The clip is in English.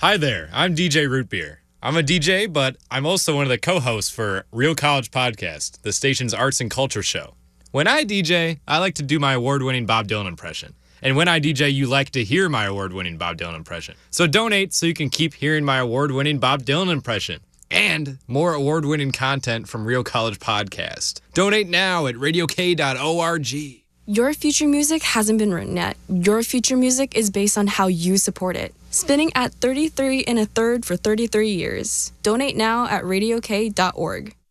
Hi there, I'm DJ Root Beer. I'm a DJ, but I'm also one of the co-hosts for Real College Podcast, the station's arts and culture show. When I DJ, I like to do my award-winning Bob Dylan impression. And when I DJ, you like to hear my award-winning Bob Dylan impression. So donate so you can keep hearing my award-winning Bob Dylan impression. And more award-winning content from Real College Podcast. Donate now at radiok.org. Your future music hasn't been written yet. Your future music is based on how you support it. Spinning at 33 1/3 for 33 years. Donate now at radiok.org.